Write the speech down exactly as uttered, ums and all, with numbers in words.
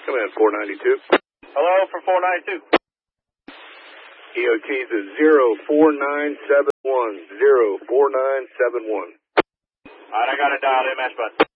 Come in, four ninety-two. Hello for four ninety-two. E O T's is zero four nine seven one. zero four nine seven one. All right, I got it dialed in, match button.